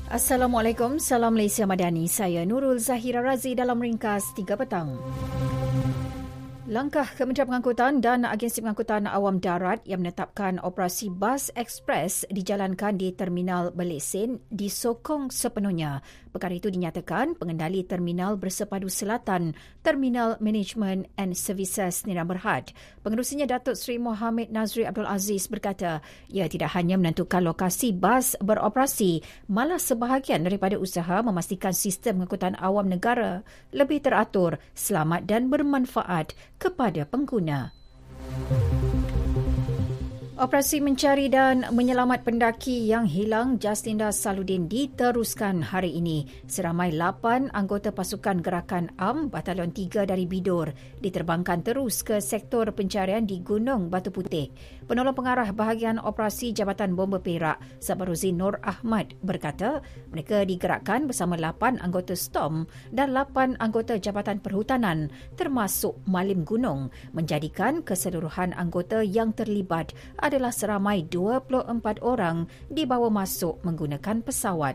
Assalamualaikum, salam Malaysia Madani. Saya Nurul Zahira Razi dalam ringkas 3 petang. Langkah Kementerian Pengangkutan dan Agensi Pengangkutan Awam Darat yang menetapkan operasi bas ekspres dijalankan di Terminal Belesen disokong sepenuhnya. Perkara itu dinyatakan pengendali Terminal Bersepadu Selatan, Terminal Management and Services Niram Berhad. Pengerusinya Datuk Seri Mohamed Nazri Abdul Aziz berkata, ia tidak hanya menentukan lokasi bas beroperasi, malah sebahagian daripada usaha memastikan sistem pengangkutan awam negara lebih teratur, selamat dan bermanfaat kepada pengguna. Operasi mencari dan menyelamat pendaki yang hilang Jaslinda Saludin diteruskan hari ini. Seramai 8 anggota pasukan gerakan AM Batalion 3 dari Bidor diterbangkan terus ke sektor pencarian di Gunung Batu Putih. Penolong pengarah bahagian operasi Jabatan Bomba Perak, Sabaruddin Nur Ahmad berkata, mereka digerakkan bersama 8 anggota STOM dan 8 anggota Jabatan Perhutanan termasuk Malim Gunung, menjadikan keseluruhan anggota yang terlibat adalah seramai 24 orang dibawa masuk menggunakan pesawat.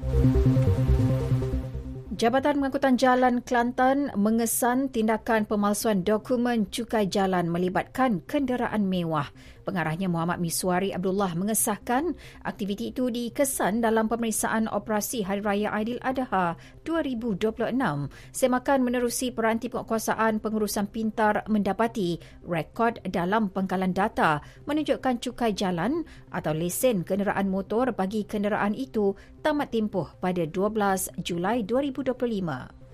Jabatan Pengangkutan Jalan Kelantan mengesan tindakan pemalsuan dokumen cukai jalan melibatkan kenderaan mewah. Pengarahnya Muhammad Miswari Abdullah mengesahkan aktiviti itu dikesan dalam pemeriksaan operasi Hari Raya Aidiladha 2026 semakan menerusi peranti penguasaan pengurusan pintar mendapati rekod dalam pengkalan data menunjukkan cukai jalan atau lesen kenderaan motor bagi kenderaan itu tamat tempoh pada 12 Julai 2025.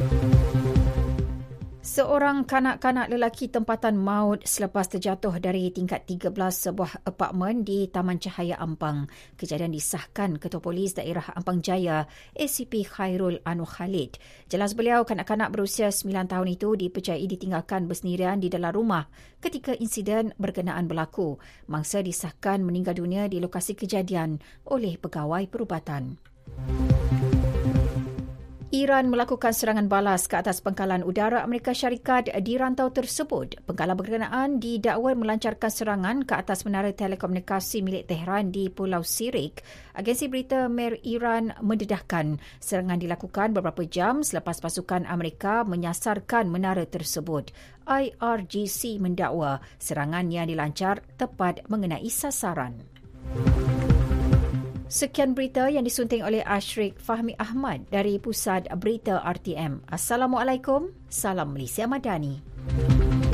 Seorang kanak-kanak lelaki tempatan maut selepas terjatuh dari tingkat 13 sebuah apartmen di Taman Cahaya Ampang. Kejadian disahkan Ketua Polis Daerah Ampang Jaya, ACP Khairul Anwar Khalid. Jelas beliau, kanak-kanak berusia 9 tahun itu dipercayai ditinggalkan bersendirian di dalam rumah ketika insiden berkenaan berlaku. Mangsa disahkan meninggal dunia di lokasi kejadian oleh pegawai perubatan. Iran melakukan serangan balas ke atas pangkalan udara Amerika Syarikat di rantau tersebut. Pengkalan berkenaan didakwa melancarkan serangan ke atas menara telekomunikasi milik Tehran di Pulau Sirik. Agensi berita Mer Iran mendedahkan serangan dilakukan beberapa jam selepas pasukan Amerika menyasarkan menara tersebut. IRGC mendakwa serangan yang dilancar tepat mengenai sasaran. Sekian berita yang disunting oleh Ashrik Fahmi Ahmad dari Pusat Berita RTM. Assalamualaikum, salam Malaysia Madani.